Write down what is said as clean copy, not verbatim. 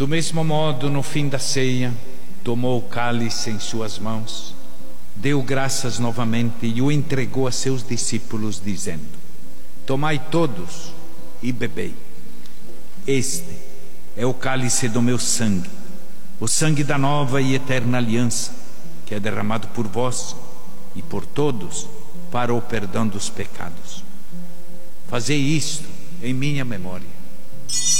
Do mesmo modo, no fim da ceia, tomou o cálice em suas mãos, deu graças novamente e o entregou a seus discípulos, dizendo: Tomai todos e bebei. Este é o cálice do meu sangue, o sangue da nova e eterna aliança, que é derramado por vós e por todos para o perdão dos pecados. Fazei isto em minha memória.